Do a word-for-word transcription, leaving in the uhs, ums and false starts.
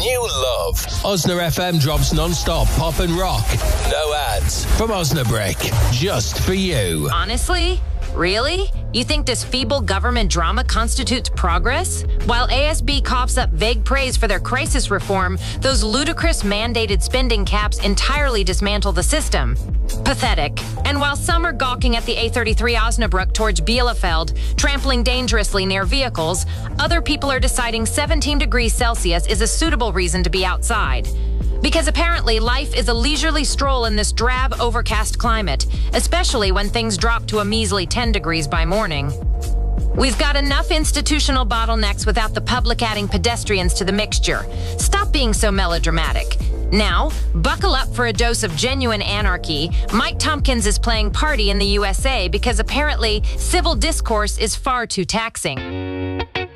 new love. Osna F M drops non-stop pop and rock. No ads. From Osnabrick. Just for you. Honestly? Really? You think this feeble government drama constitutes progress? While A S B coughs up vague praise for their crisis reform, those ludicrous mandated spending caps entirely dismantle the system. Pathetic. And while some are gawking at the A thirty-three Osnabrück towards Bielefeld, trampling dangerously near vehicles, other people are deciding seventeen degrees Celsius is a suitable reason to be outside. Because apparently life is a leisurely stroll in this drab, overcast climate, especially when things drop to a measly ten degrees by morning. We've got enough institutional bottlenecks without the public adding pedestrians to the mixture. Stop being so melodramatic. Now, buckle up for a dose of genuine anarchy. Mike Tompkins is playing party in the U S A because apparently civil discourse is far too taxing.